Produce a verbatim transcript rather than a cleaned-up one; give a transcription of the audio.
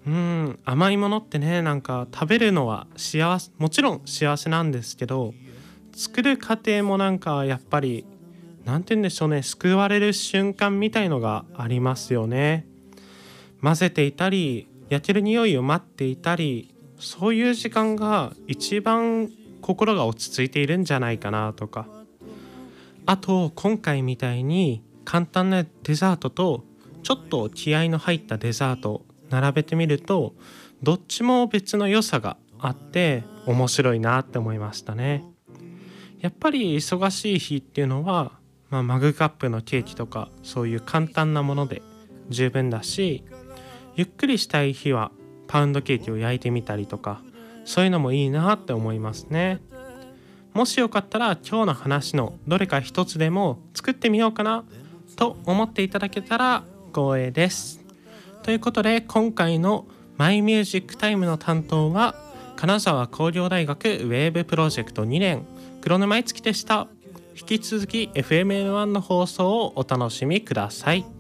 うん、甘いものってね、なんか食べるのは幸せ、もちろん幸せなんですけど、作る過程もなんかやっぱり、なんて言うんでしょうね、救われる瞬間みたいのがありますよね。混ぜていたり、焼ける匂いを待っていたり、そういう時間が一番心が落ち着いているんじゃないかなとか。あと今回みたいに簡単なデザートとちょっと気合いの入ったデザートを並べてみると、どっちも別の良さがあって面白いなって思いましたね。やっぱり忙しい日っていうのは、まあ、マグカップのケーキとかそういう簡単なもので十分だし、ゆっくりしたい日はパウンドケーキを焼いてみたりとか、そういうのもいいなって思いますね。もしよかったら今日の話のどれか一つでも作ってみようかなと思っていただけたら光栄です。ということで今回のマイミュージックタイムの担当は金沢工業大学ウェーブプロジェクトにねん黒沼いつきでした。引き続き エフエムエヌワン の放送をお楽しみください。